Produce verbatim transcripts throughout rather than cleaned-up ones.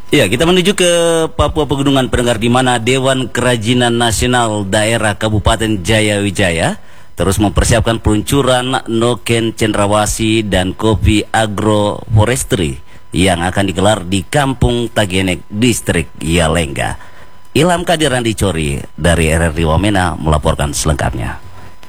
Ya, kita menuju ke Papua Pegunungan pendengar, di mana Dewan Kerajinan Nasional Daerah Kabupaten Jayawijaya terus mempersiapkan peluncuran noken cendrawasih dan kopi agroforestry yang akan digelar di Kampung Tagenek, Distrik Yalengga. Ilham Kadiran Dicori dari R R I Wamena melaporkan selengkapnya.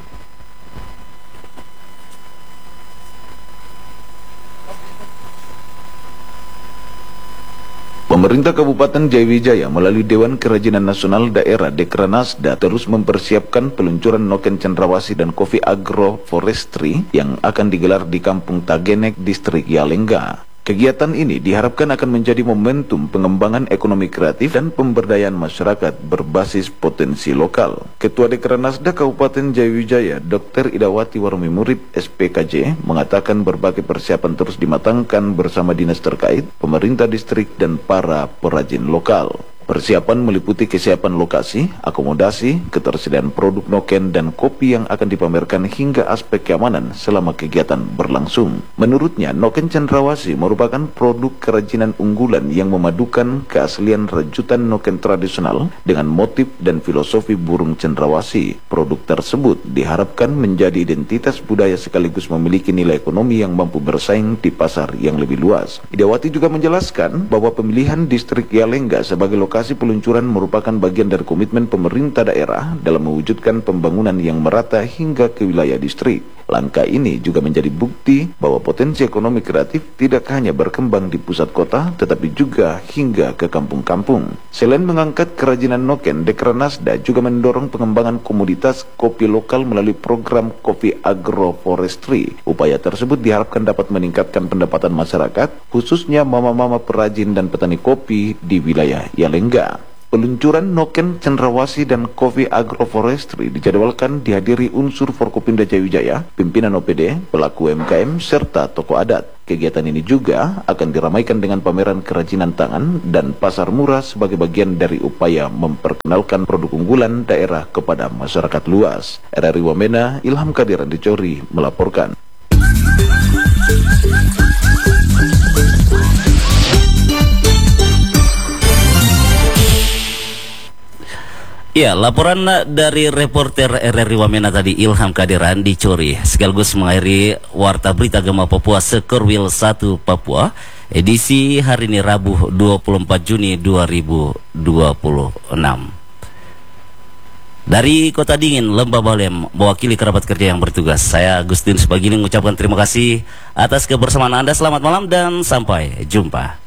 Pemerintah Kabupaten Jayawijaya melalui Dewan Kerajinan Nasional Daerah Dekranasda terus mempersiapkan peluncuran noken cendrawasih dan kopi agroforestry yang akan digelar di Kampung Tagenek, Distrik Yalengga. Kegiatan ini diharapkan akan menjadi momentum pengembangan ekonomi kreatif dan pemberdayaan masyarakat berbasis potensi lokal. Ketua Dekranasda Kabupaten Jayawijaya, Dokter Idawati Warmi Murid, S P K J, mengatakan berbagai persiapan terus dimatangkan bersama dinas terkait, pemerintah distrik, dan para perajin lokal. Persiapan meliputi kesiapan lokasi, akomodasi, ketersediaan produk noken dan kopi yang akan dipamerkan hingga aspek keamanan selama kegiatan berlangsung. Menurutnya, noken cendrawasih merupakan produk kerajinan unggulan yang memadukan keaslian rajutan noken tradisional dengan motif dan filosofi burung cendrawasih. Produk tersebut diharapkan menjadi identitas budaya sekaligus memiliki nilai ekonomi yang mampu bersaing di pasar yang lebih luas. Idawati juga menjelaskan bahwa pemilihan distrik Yalengga sebagai lokasi Lokasi peluncuran merupakan bagian dari komitmen pemerintah daerah dalam mewujudkan pembangunan yang merata hingga ke wilayah distrik. Langkah ini juga menjadi bukti bahwa potensi ekonomi kreatif tidak hanya berkembang di pusat kota, tetapi juga hingga ke kampung-kampung. Selain mengangkat kerajinan noken, Dekranasda juga mendorong pengembangan komoditas kopi lokal melalui program kopi agroforestry. Upaya tersebut diharapkan dapat meningkatkan pendapatan masyarakat, khususnya mama-mama perajin dan petani kopi di wilayah Yalengga. Peluncuran noken cendrawasih dan kopi agroforestry dijadwalkan dihadiri unsur Forkopimda Jayawijaya, pimpinan O P D, pelaku U M K M, serta tokoh adat. Kegiatan ini juga akan diramaikan dengan pameran kerajinan tangan dan pasar murah sebagai bagian dari upaya memperkenalkan produk unggulan daerah kepada masyarakat luas. R R I Wamena, Ilham Kadiran Dicori melaporkan. Ya, laporan dari reporter R R I Wamena tadi, Ilham Kadiran Dicori, sekaligus mengakhiri Warta Berita Gema Papua Sekorwil satu Papua, edisi hari ini Rabu dua puluh empat Juni dua ribu dua puluh enam. Dari Kota Dingin, Lembah Baliem, mewakili kerabat kerja yang bertugas, saya Agustin Subagini mengucapkan terima kasih atas kebersamaan Anda. Selamat malam dan sampai jumpa.